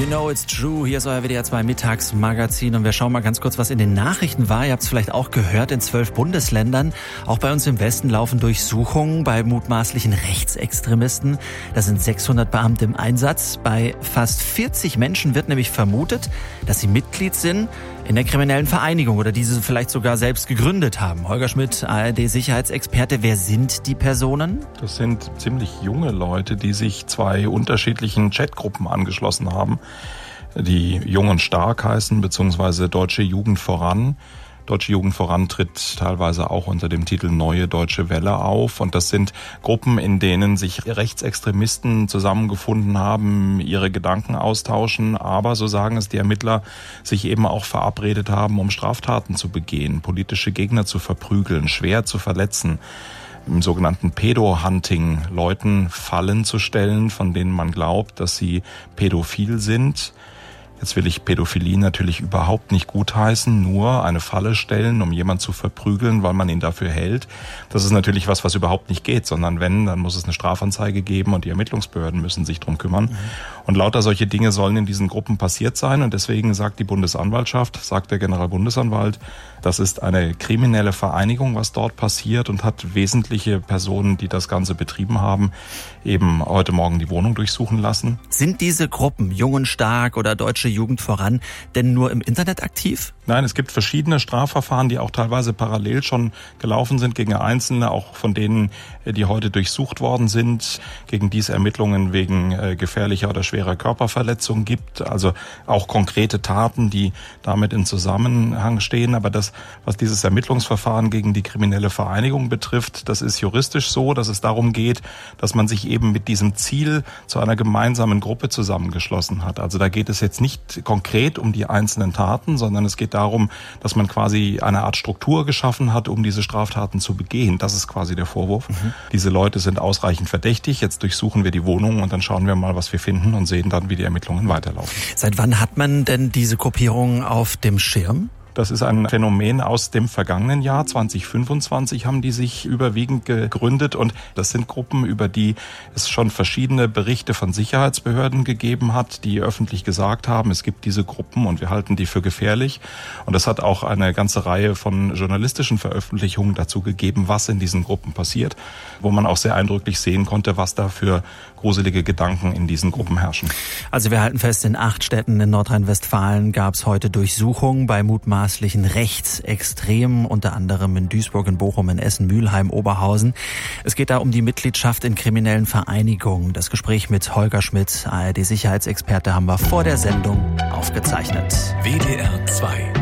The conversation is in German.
You know it's true. Hier ist euer WDR 2 Mittagsmagazin und wir schauen mal ganz kurz, was in den Nachrichten war. Ihr habt es vielleicht auch gehört, in 12 Bundesländern, auch bei uns im Westen, laufen Durchsuchungen bei mutmaßlichen Rechtsextremisten. Da sind 600 Beamte im Einsatz. Bei fast 40 Menschen wird nämlich vermutet, dass sie Mitglied sind in der kriminellen Vereinigung oder diese vielleicht sogar selbst gegründet haben. Holger Schmidt, ARD-Sicherheitsexperte. Wer sind die Personen? Das sind ziemlich junge Leute, die sich 2 unterschiedlichen Chatgruppen angeschlossen haben, die Jung und Stark heißen, beziehungsweise Deutsche Jugend voran. Deutsche Jugend voran tritt teilweise auch unter dem Titel Neue Deutsche Welle auf. Und das sind Gruppen, in denen sich Rechtsextremisten zusammengefunden haben, ihre Gedanken austauschen, aber, so sagen es die Ermittler, sich eben auch verabredet haben, um Straftaten zu begehen, politische Gegner zu verprügeln, schwer zu verletzen, im sogenannten Pedo-Hunting Leuten Fallen zu stellen, von denen man glaubt, dass sie pädophil sind. Jetzt will ich Pädophilie natürlich überhaupt nicht gutheißen, nur eine Falle stellen, um jemanden zu verprügeln, weil man ihn dafür hält. Das ist natürlich was überhaupt nicht geht, sondern wenn, dann muss es eine Strafanzeige geben und die Ermittlungsbehörden müssen sich drum kümmern. Und lauter solche Dinge sollen in diesen Gruppen passiert sein und deswegen sagt die Bundesanwaltschaft, sagt der Generalbundesanwalt, das ist eine kriminelle Vereinigung, was dort passiert und hat wesentliche Personen, die das Ganze betrieben haben, eben heute Morgen die Wohnung durchsuchen lassen. Sind diese Gruppen, Jung und Stark oder Deutsche Jugend voran, denn nur im Internet aktiv? Nein, es gibt verschiedene Strafverfahren, die auch teilweise parallel schon gelaufen sind gegen Einzelne, auch von denen, die heute durchsucht worden sind, gegen die es Ermittlungen wegen gefährlicher oder schwerer Körperverletzung gibt. Also auch konkrete Taten, die damit in Zusammenhang stehen. Aber das, was dieses Ermittlungsverfahren gegen die kriminelle Vereinigung betrifft, das ist juristisch so, dass es darum geht, dass man sich eben mit diesem Ziel zu einer gemeinsamen Gruppe zusammengeschlossen hat. Also da geht es jetzt nicht konkret um die einzelnen Taten, sondern es geht darum, dass man quasi eine Art Struktur geschaffen hat, um diese Straftaten zu begehen. Das ist quasi der Vorwurf. Diese Leute sind ausreichend verdächtig. Jetzt durchsuchen wir die Wohnung und dann schauen wir mal, was wir finden und sehen dann, wie die Ermittlungen weiterlaufen. Seit wann hat man denn diese Gruppierung auf dem Schirm? Das ist ein Phänomen aus dem vergangenen Jahr. 2025 haben die sich überwiegend gegründet und das sind Gruppen, über die es schon verschiedene Berichte von Sicherheitsbehörden gegeben hat, die öffentlich gesagt haben, es gibt diese Gruppen und wir halten die für gefährlich. Und es hat auch eine ganze Reihe von journalistischen Veröffentlichungen dazu gegeben, was in diesen Gruppen passiert, wo man auch sehr eindrücklich sehen konnte, was da für gruselige Gedanken in diesen Gruppen herrschen. Also wir halten fest, in 8 Städten in Nordrhein-Westfalen gab es heute Durchsuchungen bei mutmaßlichen Rechtsextremen, unter anderem in Duisburg, in Bochum, in Essen, Mülheim, Oberhausen. Es geht da um die Mitgliedschaft in kriminellen Vereinigungen. Das Gespräch mit Holger Schmidt, ARD-Sicherheitsexperte, haben wir vor der Sendung aufgezeichnet. WDR 2